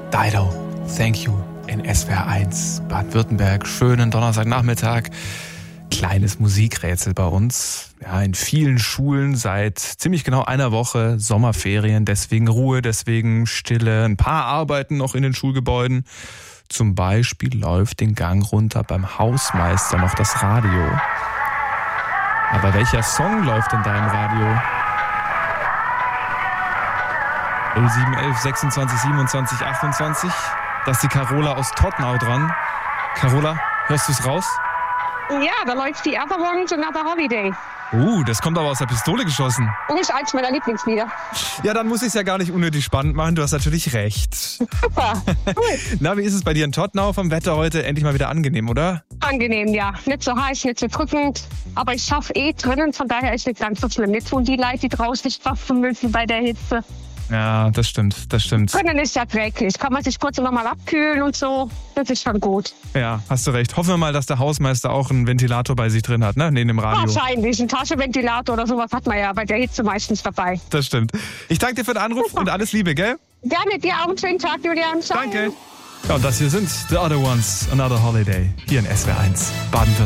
Dido, Thank You in SWR 1 Baden-Württemberg. Schönen Donnerstagnachmittag. Kleines Musikrätsel bei uns. Ja, in vielen Schulen seit ziemlich genau einer Woche Sommerferien, deswegen Ruhe, deswegen Stille. Ein paar arbeiten noch in den Schulgebäuden. Zum Beispiel läuft den Gang runter beim Hausmeister noch das Radio. Aber welcher Song läuft in deinem Radio? 0711 26 27 28. Da ist die Carola aus Todtnau dran. Carola, hörst du es raus? Ja, da läuft die Other Ones, Another Holiday. Das kommt aber aus der Pistole geschossen. Und ist eins meiner Lieblingslieder. Ja, dann muss ich es ja gar nicht unnötig spannend machen. Du hast natürlich recht. Super, cool. Na, wie ist es bei dir in Todtnau vom Wetter heute? Endlich mal wieder angenehm, oder? Angenehm, ja. Nicht so heiß, nicht so drückend. Aber ich schaffe drinnen, von daher ist nicht ganz so schlimm. Nicht so die Leute, die draußen nicht schaffen müssen bei der Hitze. Ja, das stimmt. Drinnen ist ja träglich. Kann man sich kurz nochmal abkühlen und so. Das ist schon gut. Ja, hast du recht. Hoffen wir mal, dass der Hausmeister auch einen Ventilator bei sich drin hat, ne? Neben dem Radio. Wahrscheinlich. Ein Taschenventilator oder sowas hat man ja bei der Hitze meistens dabei. Das stimmt. Ich danke dir für den Anruf und alles Liebe, gell? Gerne, dir auch einen schönen Tag, Julian. Ciao. Danke. Ja, und das hier sind The Other Ones, Another Holiday. Hier in SWR 1 Baden-Württemberg.